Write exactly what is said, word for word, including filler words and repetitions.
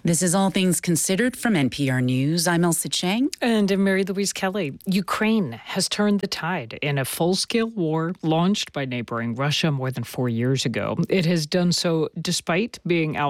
This is All Things Considered from N P R News. I'm Elsa Chang. And I'm Mary Louise Kelly. Ukraine has turned the tide in a full-scale war launched by neighboring Russia more than four years ago. It has done so despite being out